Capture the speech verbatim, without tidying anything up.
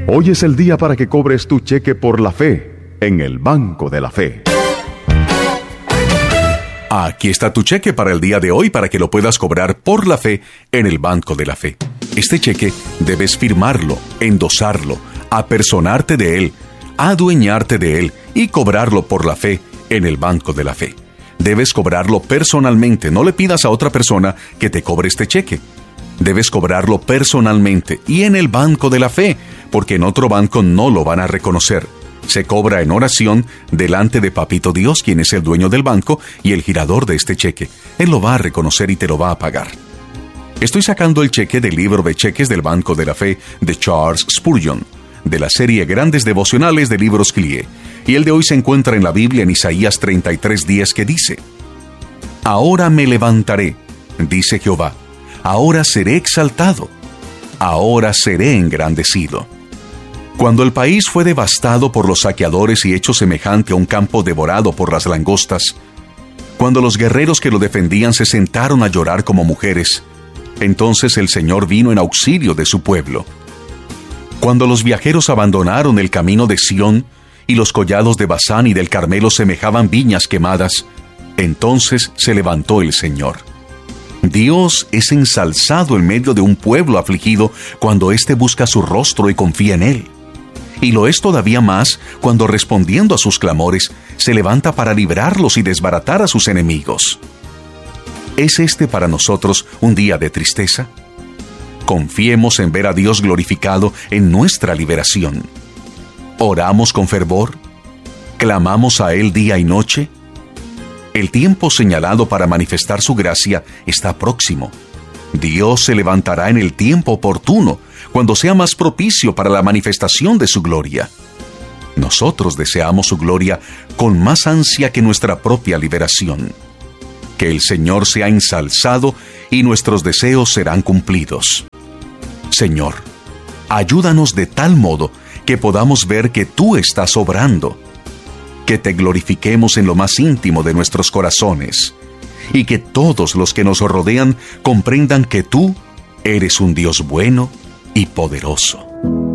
Hoy es el día para que cobres tu cheque por la fe en el Banco de la Fe. Aquí está tu cheque para el día de hoy para que lo puedas cobrar por la fe en el Banco de la Fe. Este cheque debes firmarlo, endosarlo, apersonarte de él, adueñarte de él y cobrarlo por la fe en el Banco de la Fe. Debes cobrarlo personalmente, no le pidas a otra persona que te cobre este cheque. Debes cobrarlo personalmente y en el Banco de la Fe, porque en otro banco no lo van a reconocer. Se cobra en oración delante de Papito Dios, quien es el dueño del banco y el girador de este cheque. Él lo va a reconocer y te lo va a pagar. Estoy sacando el cheque del libro de cheques del Banco de la Fe de Charles Spurgeon, de la serie Grandes Devocionales de Libros C L I E, y el de hoy se encuentra en la Biblia en Isaías treinta y tres diez, que dice: Ahora me levantaré, dice Jehová, ahora seré exaltado, ahora seré engrandecido. Cuando el país fue devastado por los saqueadores y hecho semejante a un campo devorado por las langostas, cuando los guerreros que lo defendían se sentaron a llorar como mujeres, entonces el Señor vino en auxilio de su pueblo. Cuando los viajeros abandonaron el camino de Sión y los collados de Basán y del Carmelo semejaban viñas quemadas, entonces se levantó el Señor. Dios es ensalzado en medio de un pueblo afligido cuando éste busca su rostro y confía en Él. Y lo es todavía más cuando, respondiendo a sus clamores, se levanta para librarlos y desbaratar a sus enemigos. ¿Es este para nosotros un día de tristeza? Confiemos en ver a Dios glorificado en nuestra liberación. ¿Oramos con fervor? ¿Clamamos a Él día y noche? El tiempo señalado para manifestar su gracia está próximo. Dios se levantará en el tiempo oportuno, cuando sea más propicio para la manifestación de su gloria. Nosotros deseamos su gloria con más ansia que nuestra propia liberación. Que el Señor sea ensalzado y nuestros deseos serán cumplidos. Señor, ayúdanos de tal modo que podamos ver que tú estás obrando, que te glorifiquemos en lo más íntimo de nuestros corazones, y que todos los que nos rodean comprendan que tú eres un Dios bueno y poderoso.